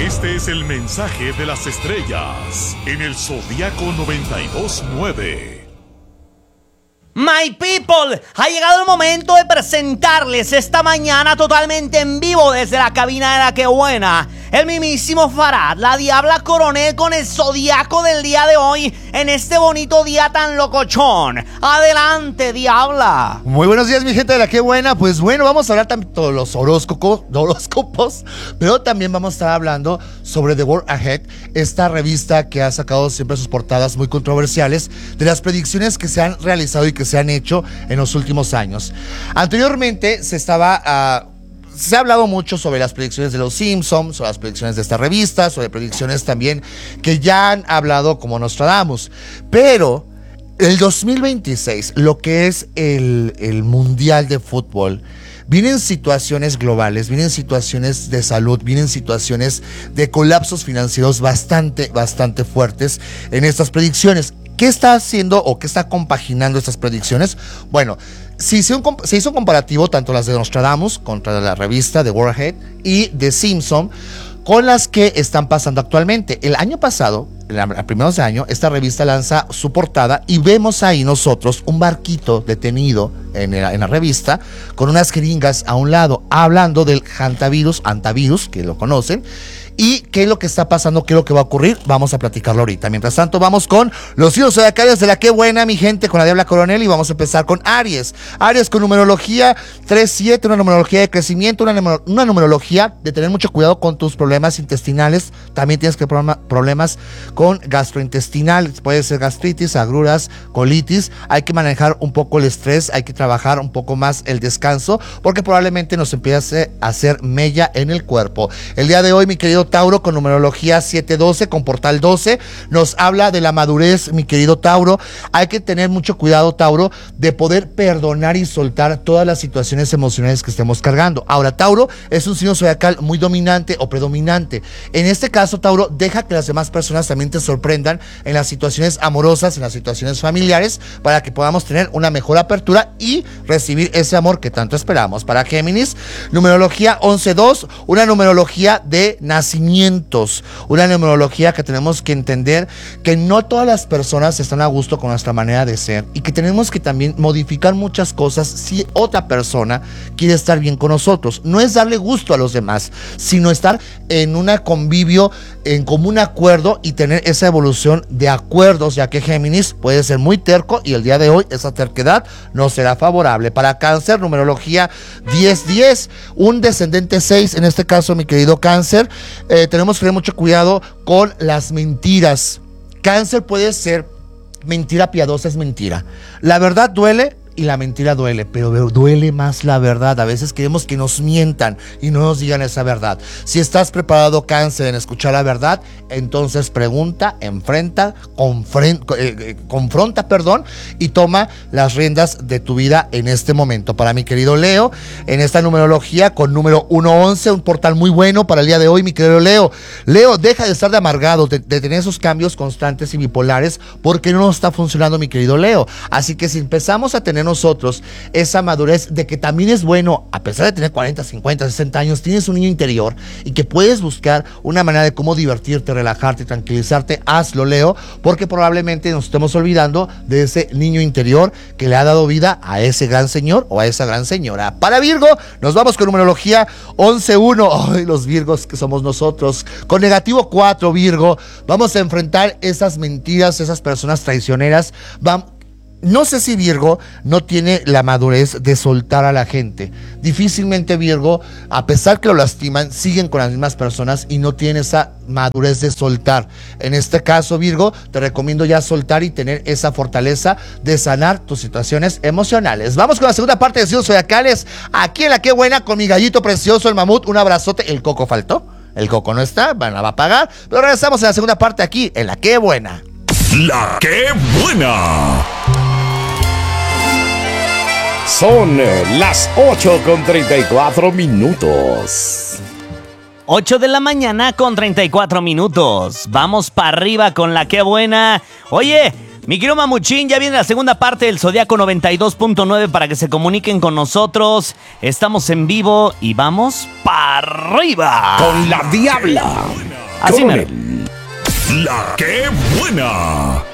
Este es el mensaje de las estrellas en el Zodíaco 92.9. My people, ha llegado el momento de presentarles esta mañana totalmente en vivo desde la cabina de La Que Buena, el mismísimo Farad, la Diabla Coronel con el zodiaco del día de hoy en este bonito día tan locochón. Adelante, Diabla. Muy buenos días, mi gente de La Que Buena. Pues bueno, vamos a hablar tanto de los horóscopos, pero también vamos a estar hablando sobre The World Ahead, esta revista que ha sacado siempre sus portadas muy controversiales de las predicciones que se han realizado y que se han hecho en los últimos años. Anteriormente se ha hablado mucho sobre las predicciones de los Simpsons, sobre las predicciones de esta revista, sobre predicciones también que ya han hablado como Nostradamus. Pero el 2026, lo que es el Mundial de Fútbol, vienen situaciones globales, vienen situaciones de salud, vienen situaciones de colapsos financieros bastante fuertes en estas predicciones. ¿Qué está haciendo o qué está compaginando estas predicciones? Bueno, se hizo un comparativo tanto las de Nostradamus contra la revista The World Ahead y de Simpson con las que están pasando actualmente. El año pasado, a primeros de año, esta revista lanza su portada y vemos ahí nosotros un barquito detenido en la revista con unas jeringas a un lado hablando del hantavirus, que lo conocen. ¿Y qué es lo que está pasando? ¿Qué es lo que va a ocurrir? Vamos a platicarlo ahorita. Mientras tanto, vamos con los signos zodiacales de La Que Buena, mi gente, con la Diabla Coronel. Y vamos a empezar con Aries. Aries con numerología 37, una numerología de crecimiento, una numerología de tener mucho cuidado con tus problemas intestinales. También tienes que problemas con gastrointestinales. Puede ser gastritis, agruras, colitis. Hay que manejar un poco el estrés, hay que trabajar un poco más el descanso, porque probablemente nos empiece a hacer mella en el cuerpo. El día de hoy, mi querido Tauro, con numerología 712, con portal 12, nos habla de la madurez, mi querido Tauro. Hay que tener mucho cuidado, Tauro, de poder perdonar y soltar todas las situaciones emocionales que estemos cargando. Ahora, Tauro es un signo zodiacal muy dominante o predominante. En este caso, Tauro, deja que las demás personas también te sorprendan en las situaciones amorosas, en las situaciones familiares, para que podamos tener una mejor apertura y recibir ese amor que tanto esperamos. Para Géminis, numerología 11-2, una numerología de nacimientos, una numerología que tenemos que entender que no todas las personas están a gusto con nuestra manera de ser y que tenemos que también modificar muchas cosas si otra persona quiere estar bien con nosotros. No es darle gusto a los demás, sino estar en un convivio, en común acuerdo y tener esa evolución de acuerdos, ya que Géminis puede ser muy terco y el día de hoy esa terquedad no será favorable. Para Cáncer, numerología 10-10, un descendente 6, en este caso, mi querido Cáncer. Tenemos que tener mucho cuidado con las mentiras. Cáncer puede ser mentira piadosa, es mentira. La verdad duele y la mentira duele, pero duele más la verdad. A veces queremos que nos mientan y no nos digan esa verdad. Si estás preparado, Cáncer, en escuchar la verdad, entonces pregunta, confronta, y toma las riendas de tu vida en este momento. Para mi querido Leo, en esta numerología con número 111, un portal muy bueno para el día de hoy, mi querido Leo. Leo, deja de estar de amargado, de tener esos cambios constantes y bipolares, porque no nos está funcionando, mi querido Leo. Así que si empezamos a tener nosotros esa madurez de que también es bueno, a pesar de tener 40, 50, 60 años, tienes un niño interior y que puedes buscar una manera de cómo divertirte, relajarte, tranquilizarte, hazlo, Leo, porque probablemente nos estemos olvidando de ese niño interior que le ha dado vida a ese gran señor o a esa gran señora. Para Virgo, nos vamos con numerología 11-1. Ay, los Virgos que somos nosotros. Con negativo 4, Virgo, vamos a enfrentar esas mentiras, esas personas traicioneras. No sé si Virgo no tiene la madurez de soltar a la gente. Difícilmente Virgo, a pesar que lo lastiman, siguen con las mismas personas y no tienen esa madurez de soltar. En este caso, Virgo, te recomiendo ya soltar y tener esa fortaleza de sanar tus situaciones emocionales. Vamos con la segunda parte de Signos Zodiacales, aquí en La Que Buena, con mi gallito precioso, el mamut. Un abrazote. El Coco faltó, el Coco no está, la va a pagar, pero regresamos en la segunda parte aquí en La Que Buena. La Que Buena. Son las 8:34. 8 de la mañana con 34 minutos. Vamos para arriba con La Que Buena. Oye, mi querido Mamuchín, ya viene la segunda parte del Zodiaco 92.9 para que se comuniquen con nosotros. Estamos en vivo y vamos para arriba Con la Diabla. Así con mero. él. La que buena.